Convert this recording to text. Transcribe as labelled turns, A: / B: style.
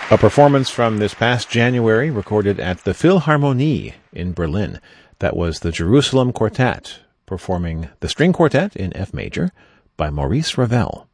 A: A performance from this past January recorded at the Philharmonie in Berlin. That was the Jerusalem Quartet performing the String Quartet in F major by Maurice Ravel.